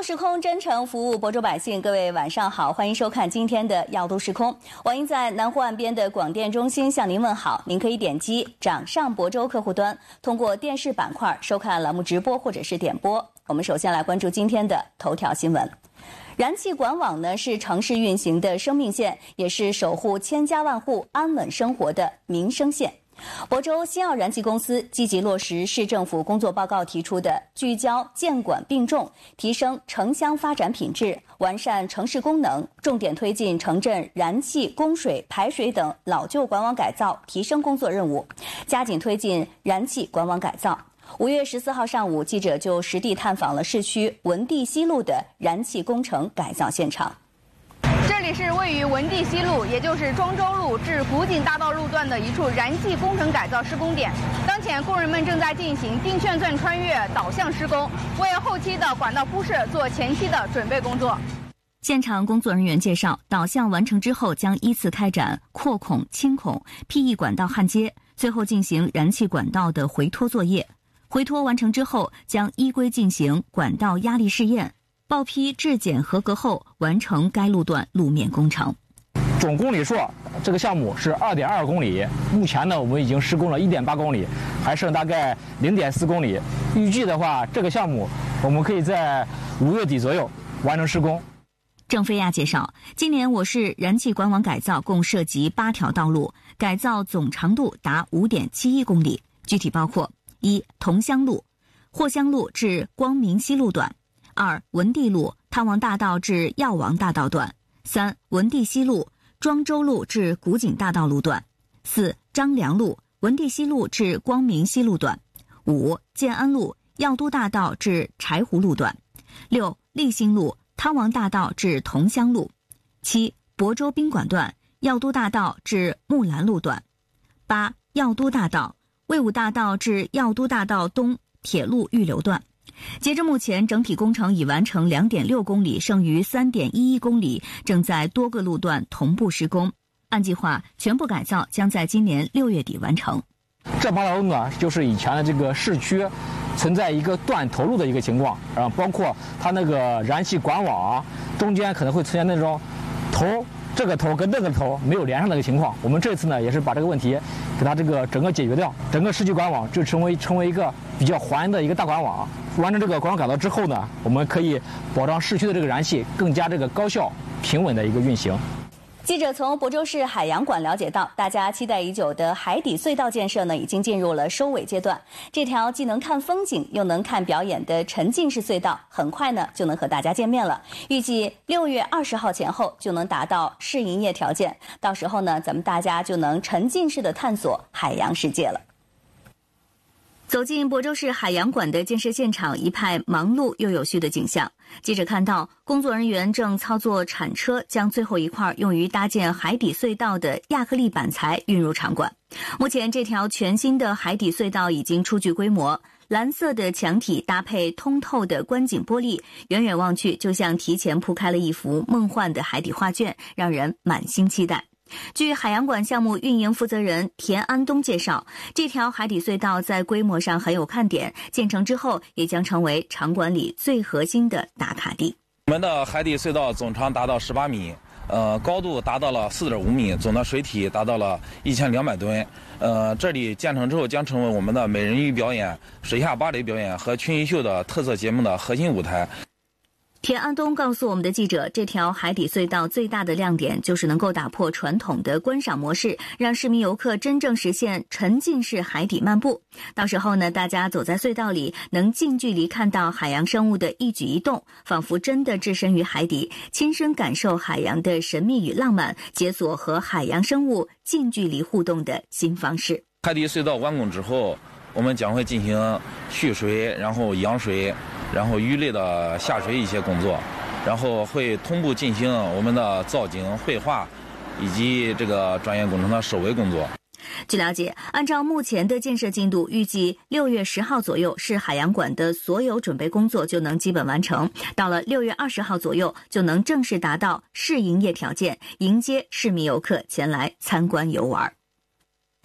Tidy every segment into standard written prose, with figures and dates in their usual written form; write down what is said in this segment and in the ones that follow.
都时空真诚服务亳州百姓，各位晚上好，欢迎收看今天的要都时空。网英在南湖岸边的广电中心向您问好，您可以点击掌上亳州客户端，通过电视板块收看栏目直播或者是点播。我们首先来关注今天的头条新闻。燃气管网呢是城市运行的生命线，也是守护千家万户安稳生活的民生线。亳州新奥燃气公司积极落实市政府工作报告提出的聚焦建管并重，提升城乡发展品质，完善城市功能，重点推进城镇燃气、供水、排水等老旧管网改造提升工作任务，加紧推进燃气管网改造。5月14号上午，记者就实地探访了市区文地西路的燃气工程改造现场。 这里是位于文地西路，也就是庄周路至古井大道路段的一处燃气工程改造施工点。当前工人们正在进行定旋钻穿越导向施工，为后期的管道铺设做前期的准备工作。 现场工作人员介绍，导向完成之后将依次开展扩孔、清孔、PE 管道焊接，最后进行燃气管道的回脱作业。回脱完成之后，将依规进行管道压力试验，报批质检合格后，完成该路段路面工程。 总公里数这个项目是2.2公里，目前呢我们已经施工了1.8公里，还剩大概0.4公里。预计的话，这个项目我们可以在5月底左右完成施工。 郑飞亚介绍，今年我市燃气管网改造共涉及8条道路，改造总长度达5.71公里，具体包括：1. 同乡路、霍乡路至光明西路段；2. 文地路汤王大道至药王大道段；3. 文地西路庄周路至古井大道路段；4. 张良路文地西路至光明西路段；5. 建安路药都大道至柴湖路段；6. 立新路汤王大道至同乡路；7. 亳州宾馆段药都大道至木兰路段；8. 药都大道魏武大道至药都大道东铁路预留段。截至目前，整体工程已完成2.6公里，剩余3.11公里正在多个路段同步施工。按计划，全部改造将在今年6月底完成。 这8条路呢，就是以前的这个市区存在一个断头路的一个情况，包括它那个燃气管网啊，中间可能会出现那种这个头跟那个头没有连上的一个情况。我们这次呢，也是把这个问题给它这个整个解决掉，整个市区管网就成为一个比较环的一个大管网。完成这个管网改造之后呢，我们可以保障市区的这个燃气更加这个高效平稳的一个运行。 记者从亳州市海洋馆了解到，大家期待已久的海底隧道建设呢，已经进入了收尾阶段。这条既能看风景又能看表演的沉浸式隧道，很快呢就能和大家见面了。预计6月20号前后就能达到试营业条件，到时候呢，咱们大家就能沉浸式的探索海洋世界了。走进亳州市海洋馆的建设现场，一派忙碌又有序的景象。记者看到，工作人员正操作铲车，将最后一块用于搭建海底隧道的亚克力板材运入场馆。目前，这条全新的海底隧道已经初具规模，蓝色的墙体搭配通透的观景玻璃，远远望去就像提前铺开了一幅梦幻的海底画卷，让人满心期待。据海洋馆项目运营负责人田安东介绍，这条海底隧道在规模上很有看点，建成之后也将成为场馆里最核心的打卡地。 我们的海底隧道总长达到18米，高度达到了4.5米，总的水体达到了1200吨。这里建成之后将成为我们的美人鱼表演、水下芭蕾表演和群艺秀的特色节目的核心舞台。 田安东告诉我们的记者，这条海底隧道最大的亮点就是能够打破传统的观赏模式，让市民游客真正实现沉浸式海底漫步。到时候呢，大家走在隧道里，能近距离看到海洋生物的一举一动，仿佛真的置身于海底，亲身感受海洋的神秘与浪漫，解锁和海洋生物近距离互动的新方式。 海底隧道完工之后，我们将会进行蓄水，然后养水，然后鱼类的下水一些工作，然后会同步进行我们的造景、绘画以及这个专业工程的收尾工作。 据了解，按照目前的建设进度，预计6月10号左右，市海洋馆的所有准备工作就能基本完成。到了6月20号左右，就能正式达到试营业条件，迎接市民游客前来参观游玩。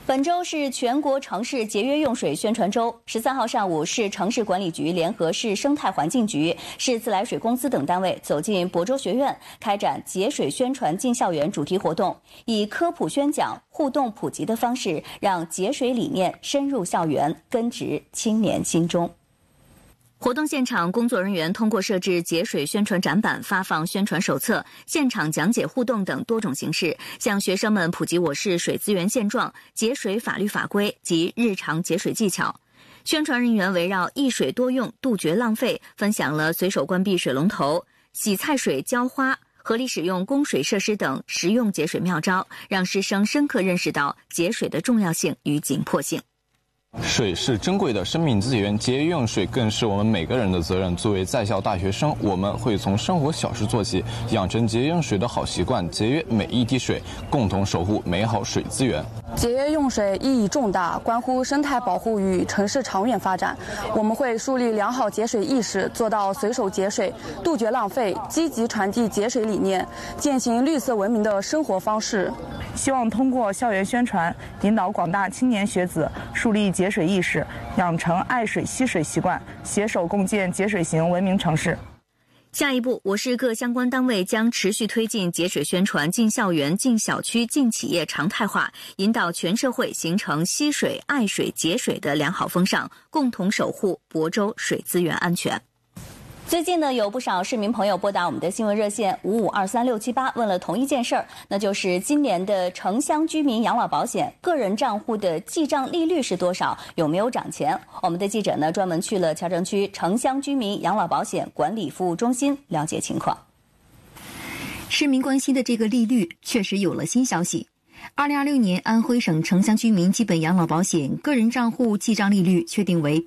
本周是全国城市节约用水宣传周。13号上午，市城市管理局联合市生态环境局、市自来水公司等单位走进亳州学院，开展节水宣传进校园主题活动，以科普宣讲、互动普及的方式，让节水理念深入校园，根植青年心中。活动现场，工作人员通过设置节水宣传展板、发放宣传手册、现场讲解互动等多种形式，向学生们普及我市水资源现状、节水法律法规及日常节水技巧。宣传人员围绕一水多用、杜绝浪费，分享了随手关闭水龙头、洗菜水浇花、合理使用供水设施等实用节水妙招，让师生深刻认识到节水的重要性与紧迫性。 水是珍贵的生命资源，节约用水更是我们每个人的责任。作为在校大学生，我们会从生活小事做起，养成节约用水的好习惯，节约每一滴水，共同守护美好水资源。 节约用水意义重大，关乎生态保护与城市长远发展。我们会树立良好节水意识，做到随手节水，杜绝浪费，积极传递节水理念，践行绿色文明的生活方式。 希望通过校园宣传，引导广大青年学子树立节水意识，养成爱水惜水习惯，携手共建节水型文明城市。 下一步，我市各相关单位将持续推进节水宣传进校园、进小区、进企业常态化，引导全社会形成惜水、爱水、节水的良好风尚，共同守护亳州水资源安全。最近呢，有不少市民朋友拨打我们的新闻热线55236778，问了同一件事儿，那就是今年的城乡居民养老保险个人账户的记账利率是多少，有没有涨钱？我们的记者呢，专门去了桥城区城乡居民养老保险管理服务中心了解情况。市民关心的这个利率确实有了新消息。2026年安徽省城乡居民基本养老保险个人账户记账利率确定为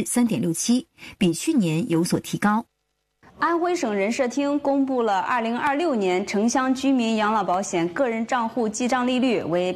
3.67%， 比去年有所提高。 安徽省人社厅公布了2026年城乡居民养老保险个人账户记账利率为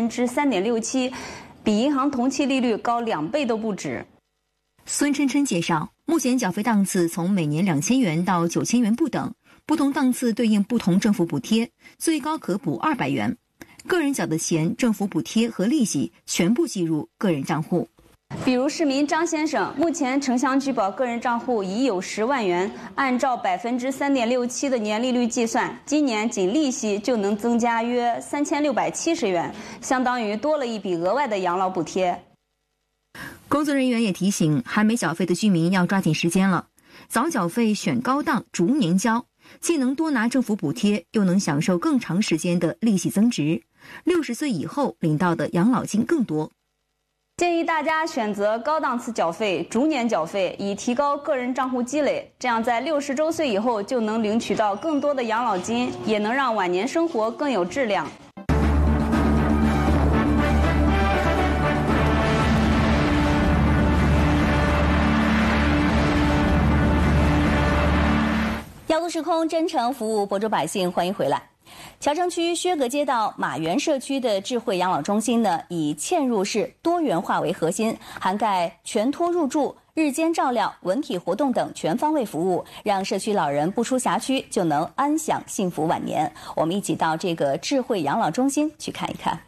3.67%， 比银行同期利率高2倍都不止。 孙琛琛介绍，目前缴费档次从每年2000元到9000元不等，不同档次对应不同政府补贴，最高可补200元。个人缴的钱、政府补贴和利息全部计入个人账户。 比如市民张先生，目前城乡居保个人账户已有10万元，按照 3.67% 的年利率计算，今年仅利息就能增加约3670元，相当于多了一笔额外的养老补贴。 工作人员也提醒，还没缴费的居民要抓紧时间了，早缴费选高档，逐年交，既能多拿政府补贴，又能享受更长时间的利息增值。60岁以后领到的养老金更多。 建议大家选择高档次缴费，逐年缴费，以提高个人账户积累，这样在60周岁以后就能领取到更多的养老金，也能让晚年生活更有质量。遥度时空，真诚服务亳州百姓，欢迎回来。桥城区薛阁街道马园社区的智慧养老中心呢，以嵌入式多元化为核心，涵盖全托入住、日间照料、文体活动等全方位服务，让社区老人不出辖区就能安享幸福晚年。我们一起到这个智慧养老中心去看一看。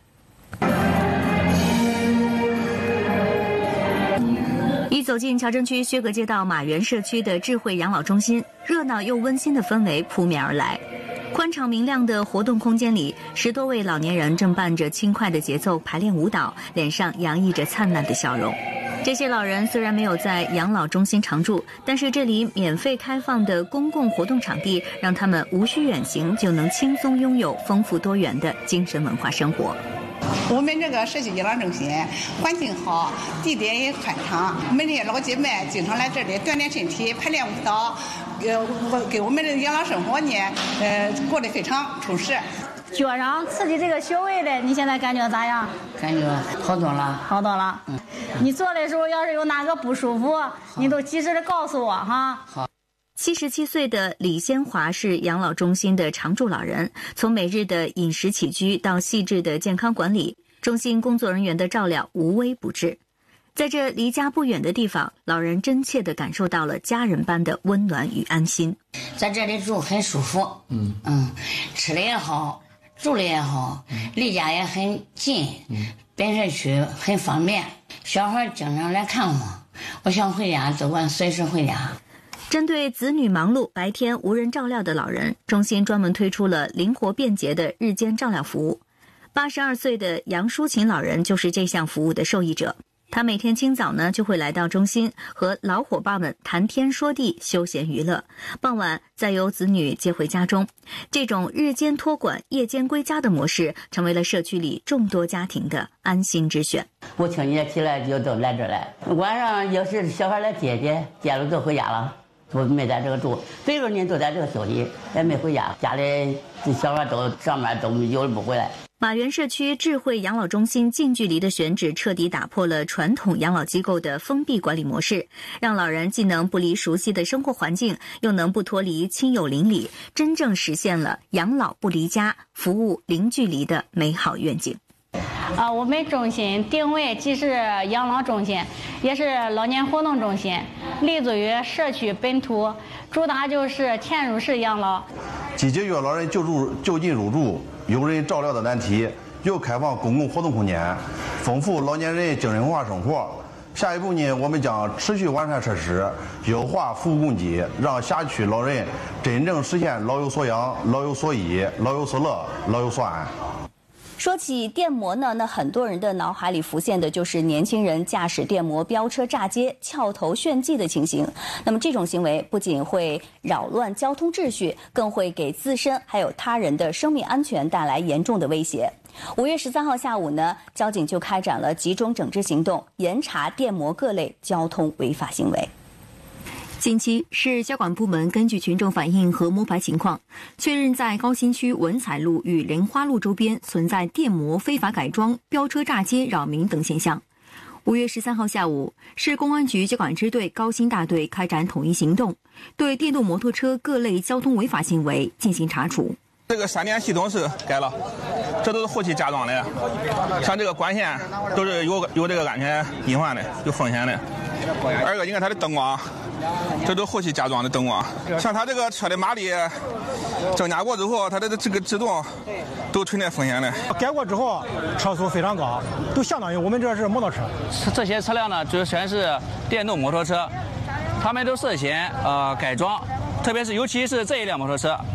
一走进桥城区薛阁街道马园社区的智慧养老中心，热闹又温馨的氛围扑面而来。宽敞明亮的活动空间里，10多位老年人正伴着轻快的节奏排练舞蹈，脸上洋溢着灿烂的笑容。这些老人虽然没有在养老中心常住，但是这里免费开放的公共活动场地，让他们无需远行就能轻松拥有丰富多元的精神文化生活。 我们这个社区养老中心环境好，地点也宽敞，我们这些老姐妹经常来这里锻炼身体、排练舞蹈，给我们的养老生活呢，过得非常充实。 脚上刺激这个穴位的，你现在感觉咋样？ 感觉好多了， 好多了。你做的时候要是有哪个不舒服，你都及时的告诉我哈。 好。 77岁的李先华是养老中心的常住老人，从每日的饮食起居到细致的健康管理，中心工作人员的照料无微不至。在这离家不远的地方，老人真切地感受到了家人般的温暖与安心。 在这里住很舒服，吃的也好，住的也好，离家也很近， 本社区很方便，小孩经常来看我想回家都管随时回家。 针对子女忙碌、白天无人照料的老人，中心专门推出了灵活便捷的日间照料服务。82岁的杨淑琴老人就是这项服务的受益者。他每天清早呢就会来到中心和老伙伴们谈天说地、休闲娱乐，傍晚再由子女接回家中。这种日间托管、夜间归家的模式，成为了社区里众多家庭的安心之选。 我清洁起来就都来这儿来，晚上要是小孩来接了就回家了。我没在这个住，这个人都在这个休息，也没回家，家里小孩都上班，都有的不回来。 马园社区智慧养老中心近距离的选址，彻底打破了传统养老机构的封闭管理模式，让老人既能不离熟悉的生活环境，又能不脱离亲友邻里，真正实现了养老不离家、服务零距离的美好愿景。 我们中心定位既是养老中心，也是老年活动中心，立足于社区本土，主打就是嵌入式养老， 既解决老人就近入住、有人照料的难题，又开放公共活动空间，丰富老年人精神化生活。下一步呢，我们将持续完善设施，优化服务供给，让辖区老人真正实现老有所养、老有所依、老有所乐、老有所安。 说起电摩呢，那很多人的脑海里浮现的就是年轻人驾驶电摩飙车炸街、翘头炫技的情形。那么这种行为不仅会扰乱交通秩序，更会给自身还有他人的生命安全带来严重的威胁。5月13号下午呢，交警就开展了集中整治行动，严查电摩各类交通违法行为。 近期，市交管部门根据群众反映和摸排情况，确认在高新区文采路与莲花路周边存在电摩非法改装、飙车炸街、扰民等现象。5月13号下午，市公安局交管支队高新大队开展统一行动，对电动摩托车各类交通违法行为进行查处。 这个闪电系统是改了，这都是后期加装的，像这个管线都是有这个安全隐患的，有风险的。二个，你看它的灯光，这都后期加装的灯光，像它这个车的马力增加过之后，它的这个制动都存在风险的。 改过之后，车速非常高，都相当于我们这是摩托车。 这些车辆呢，就全是电动摩托车，他们都涉嫌改装，特别是尤其是这一辆摩托车。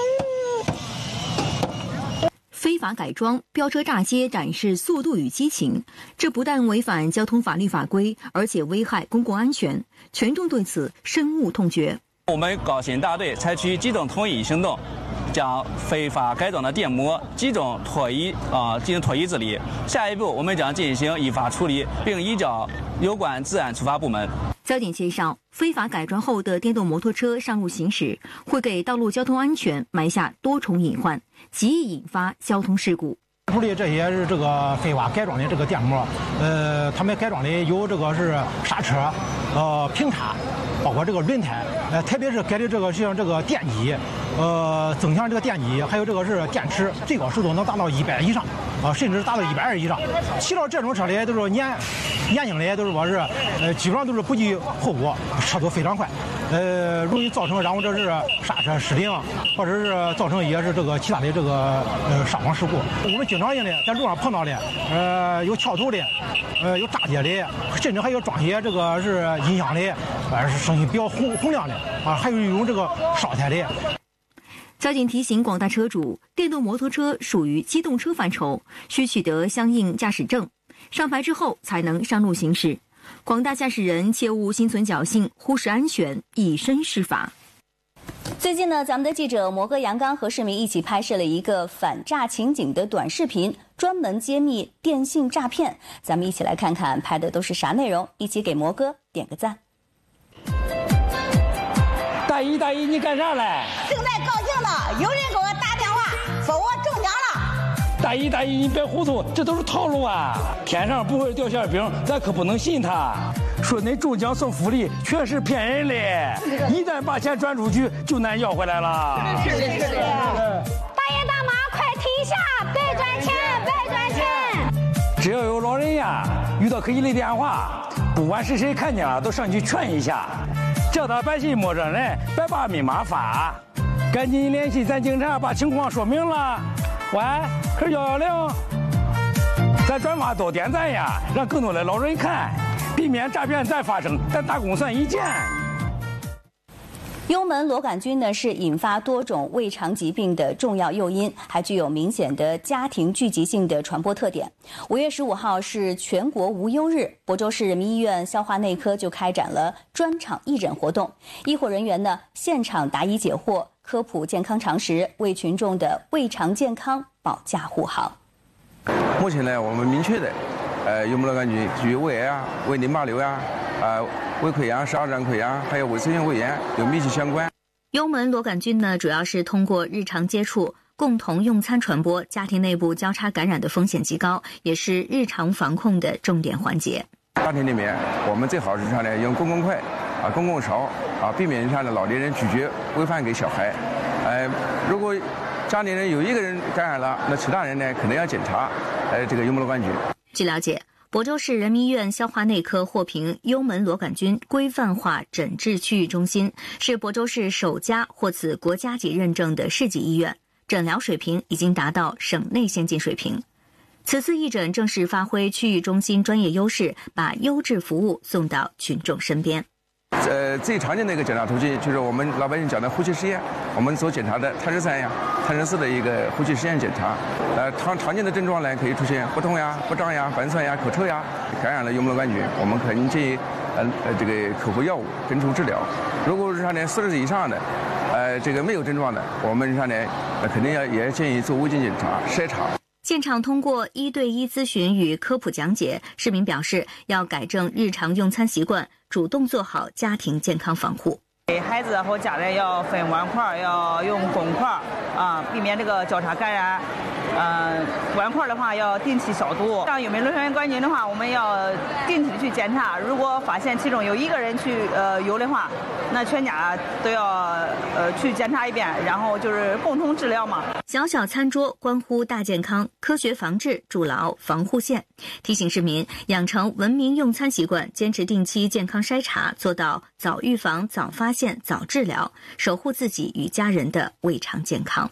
非法改装、飙车炸街展示速度与激情，这不但违反交通法律法规，而且危害公共安全。群众对此深恶痛绝。 我们高新大队采取机动统一行动，将非法改装的电摩集中进行脱移治理。下一步，我们将进行依法处理，并移交有关治安处罚部门。 交警介绍，非法改装后的电动摩托车上路行驶，会给道路交通安全埋下多重隐患，极易引发交通事故。 处理这些是这个非法改装的这个电摩，他们改装的有这个是刹车、平叉，包括这个轮胎，特别是改的这个像这个电机，增强这个电机，还有这个是电池，最高时速能达到100以上，甚至达到120以上。骑到这种车里都是年轻的，都是说是基本上都是不计后果，车速非常快，容易造成然后这是刹车失灵，或者是造成也是这个其他的这个伤亡事故。我们经常性的在路上碰到的，有翘头的，有炸街的，甚至还有装些这个是音响的，是声音比较洪亮的还有一种这个烧胎的。 交警提醒广大车主，电动摩托车属于机动车范畴，需取得相应驾驶证，上牌之后才能上路行驶。广大驾驶人切勿心存侥幸，忽视安全，以身试法。 最近呢，咱们的记者摩哥杨刚和市民一起拍摄了一个反诈情景的短视频，专门揭秘电信诈骗。咱们一起来看看拍的都是啥内容，一起给摩哥点个赞。 大姨，你干啥来？ 正在高兴呢，有人给我打电话说我中奖了。 大姨，你别糊涂，这都是套路啊！天上不会掉馅饼，咱可不能信他。说那中奖送福利，全是骗人的。一旦把钱转出去，就难要回来了。 是。大爷大妈，快提一下，别赚钱。 只要有老人呀，遇到可疑的电话，不管是谁看见了，都上去劝一下。叫他百姓陌生人，别把密码发，赶紧联系咱警察把情况说明了。喂，可是110。 咱转发多点赞呀，让更多的老人看，避免诈骗再发生，咱大功算一件。 幽门螺杆菌呢是引发多种胃肠疾病的重要诱因，还具有明显的家庭聚集性的传播特点。5月15号是全国无忧日，亳州市人民医院消化内科就开展了专场义诊活动，医护人员呢现场答疑解惑，科普健康常识，为群众的胃肠健康保驾护航。 目前呢，我们明确的，幽门螺杆菌与胃癌啊、胃淋巴瘤啊、胃溃疡、十二指肠溃疡，还有胃侧性胃炎有密切相关。 幽门螺杆菌呢，主要是通过日常接触、共同用餐传播，家庭内部交叉感染的风险极高，也是日常防控的重点环节。 家庭里面，我们最好日常呢用公共筷、公共勺避免日常的老年人咀嚼喂饭给小孩。如果家里人有一个人感染了，那其他人呢可能要检查这个幽门螺杆菌。 据了解，亳州市人民医院消化内科获评幽门螺杆菌规范化诊治区域中心，是亳州市首家获此国家级认证的市级医院，诊疗水平已经达到省内先进水平。此次义诊正是发挥区域中心专业优势，把优质服务送到群众身边。 最常见的一个检查途径就是我们老百姓讲的呼吸实验，我们所检查的碳13呀、碳14的一个呼吸实验检查。常见的症状呢，可以出现腹痛呀、腹胀呀、反酸呀、口臭呀。感染了幽门螺杆菌，我们肯定建议这个口服药物根除治疗。如果日常呢40岁以上的，这个没有症状的，我们日常呢肯定也建议做胃镜检查筛查。 现场通过1对1咨询与科普讲解，市民表示要改正日常用餐习惯，主动做好家庭健康防护。 给孩子和家人要分碗筷，要用公筷避免这个交叉感染。碗筷的话要定期消毒。像幽门螺杆菌的话，我们要定期的去检查。如果发现其中有一个人去有的话，那全家都要去检查一遍，然后就是共同治疗嘛。 小小餐桌关乎大健康，科学防治筑牢防护线。提醒市民养成文明用餐习惯，坚持定期健康筛查，做到早预防、早发现、早治疗，守护自己与家人的胃肠健康。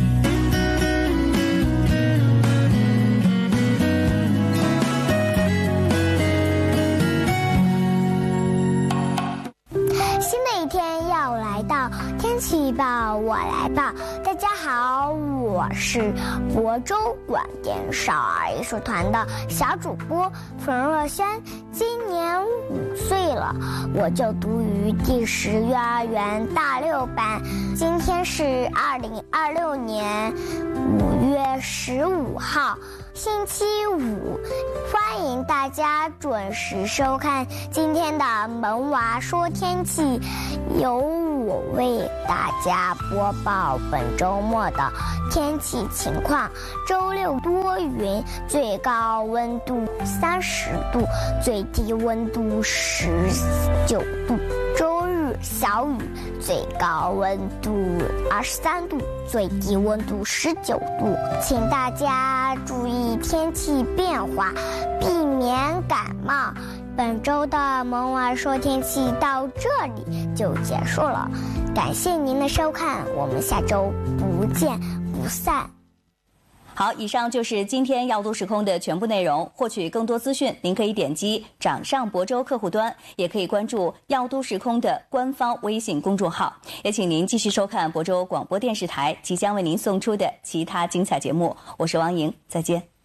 新的一天要来到，天气预报我来报。大家好，我是亳州广电少儿艺术团的小主播冯若萱，今年5岁了，我就读于第10幼儿园大6班。今天是2026年5月15号。星期五，欢迎大家准时收看今天的萌娃说天气，由我为大家播报本周末的天气情况。周六多云，最高温度30度，最低温度19度。周日小雨，最高温度23度，最低温度19度。请大家注意天气变化，避免感冒。本周的萌娃说天气到这里就结束了，感谢您的收看，我们下周不见不散。 好，以上就是今天要读时空的全部内容。获取更多资讯，您可以点击掌上亳州客户端，也可以关注要读时空的官方微信公众号。也请您继续收看亳州广播电视台即将为您送出的其他精彩节目。我是王莹，再见。